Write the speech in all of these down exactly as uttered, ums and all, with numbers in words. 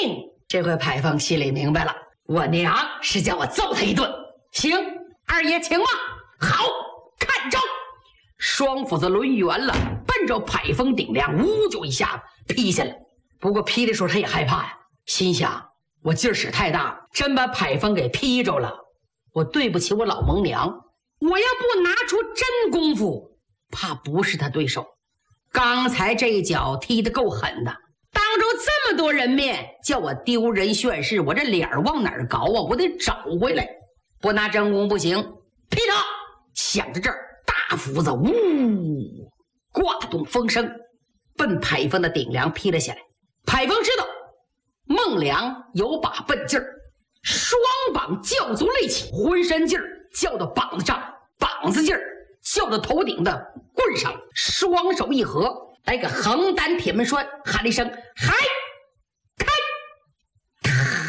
命。这回牌坊心里明白了，我娘是叫我揍他一顿。行，二爷请吧。好，看招！双斧子抡圆了，奔着牌坊顶梁，呜就一下子劈下来。不过劈的时候他也害怕呀，心想我劲儿使太大，真把牌坊给劈着了，我对不起我老蒙娘。我要不拿出真功夫，怕不是他对手。刚才这一脚踢得够狠的，当着这么多人面叫我丢人炫世，我这脸往哪儿搞啊？我得找回来，不拿真功不行。劈他！想着这儿，大斧子呜挂动风声，奔牌坊的顶梁劈了下来。牌坊知道孟良有把笨劲儿，双膀叫足力气，浑身劲儿叫到膀子上，膀子劲儿叫到头顶的棍上，双手一合，来个横担铁门栓，喊了一声嗨开，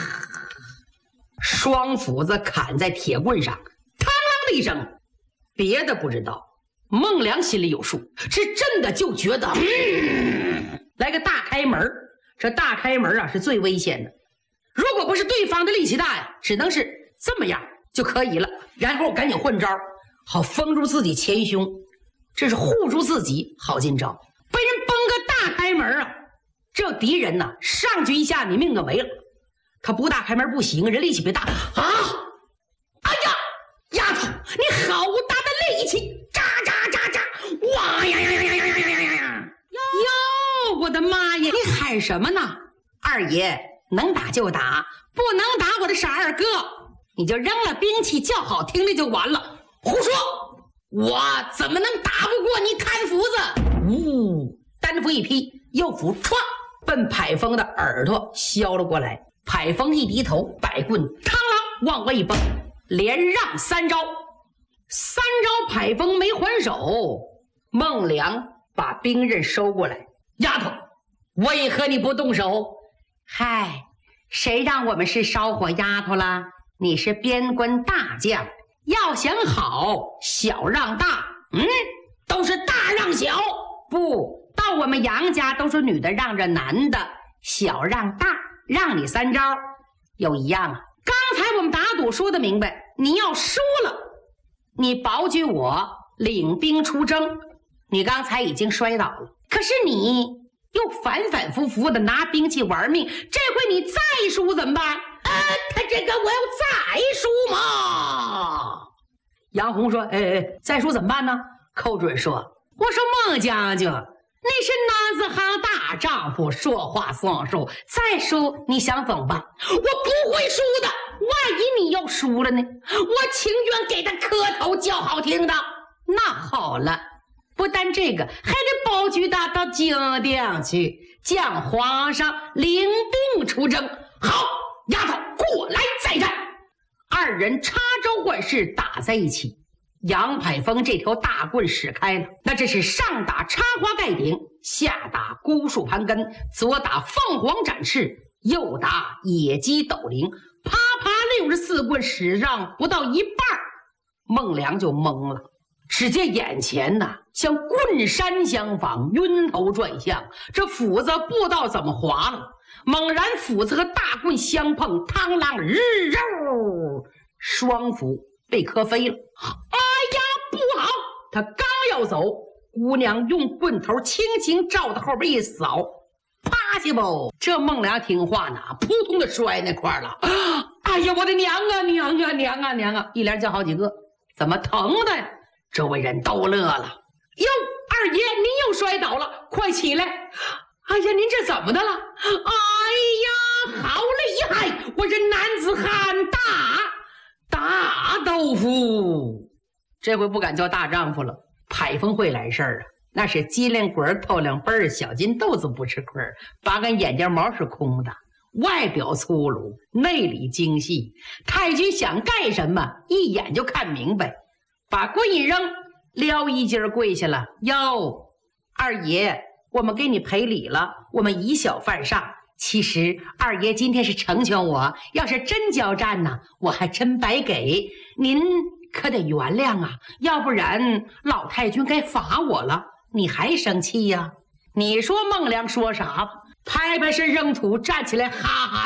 双斧子砍在铁棍上，嘡啷的一声。别的不知道，孟良心里有数，是真的就觉得、嗯、来个大开门。这大开门啊是最危险的，如果不是对方的力气大呀，只能是这么样就可以了，然后赶紧换招，好封住自己前胸，这是护住自己，好进招。被人崩个大开门啊，这敌人呢上去一下你命就没了。他不大开门不行，人力气别大啊！哎呀，丫头，你好大的力气！喳喳喳喳！哇呀呀呀呀呀呀呀呀呀！哟，我的妈呀！你喊什么呢？二爷能打就打，不能打我的傻二哥，你就扔了兵器，叫好听的就完了。胡说！我怎么能打不过你看斧子？呜，单斧一劈，右斧歘，奔牌坊的耳朵削了过来。牌坊一低头，摆棍嘡啷往外一崩，连让三招。三招牌坊没还手，孟良把兵刃收过来。丫头，为何你不动手？嗨，谁让我们是烧火丫头了？你是边关大将，要想好，小让大。嗯，都是大让小。不，到我们杨家都是女的让着男的，小让大，让你三招有一样啊。刚才我们打赌说得明白，你要输了，你保举我领兵出征。你刚才已经摔倒了，可是你又反反复复的拿兵器玩命，这回你再输怎么办？呃，他这个我要再输嘛。杨红说：“哎哎，再输怎么办呢？”寇准说：“我说孟将军，你是男子汉大丈夫，说话算数，再输你想怎么办？我不会输的，万一你要输了呢？我情愿给他磕头叫好听的。那好了。”不但这个，还得保举他到京殿去，将皇上领兵出征。好，丫头，过来再战。二人插招换式打在一起，杨牌坊这条大棍使开了，那这是上打插花盖顶，下打孤树盘根，左打凤凰展翅，右打野鸡斗灵，啪啪六十四棍使上不到一半，孟良就懵了。只见眼前呐，像棍山相仿，晕头转向，这斧子不知道怎么滑了，猛然斧子和大棍相碰，嘡啷日肉，双斧被磕飞了。哎呀，不好！他刚要走，姑娘用棍头轻轻照他后边一扫，趴下不？这孟良听话呢，扑通的摔那块了。哎呀，我的娘啊娘啊娘啊娘啊！一连叫好几个，怎么疼的呀？周围人都乐了。哟，二爷您又摔倒了，快起来！哎呀，您这怎么的了？哎呀，好厉害！我这男子汉大大豆腐，这回不敢叫大丈夫了。牌坊会来事儿啊，那是机灵鬼透亮奔儿，小金豆子不吃亏，八根眼睫毛是空的，外表粗鲁，内里精细。太君想干什么，一眼就看明白。把棍一扔，撩衣襟跪下了。哟，二爷，我们给你赔礼了，我们以小犯上。其实二爷今天是成全我，要是真交战呢，我还真白给您，可得原谅啊，要不然老太君该罚我了。你还生气呀？你说孟良说啥吧？拍拍身扔土，站起来，哈哈